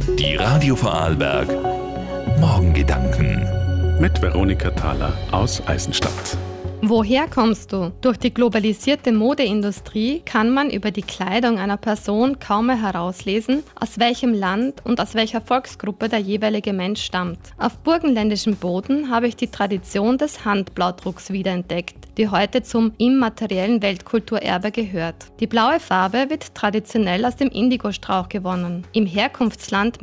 Die Radio Vorarlberg Morgengedanken Mit Veronika Thaler aus Eisenstadt. Woher kommst du? Durch die globalisierte Modeindustrie kann man über die Kleidung einer Person kaum mehr herauslesen, aus welchem Land und aus welcher Volksgruppe der jeweilige Mensch stammt. Auf burgenländischem Boden habe ich die Tradition des Handblaudrucks wiederentdeckt, die heute zum immateriellen Weltkulturerbe gehört. Die blaue Farbe wird traditionell aus dem Indigostrauch gewonnen. Im Herkunftsland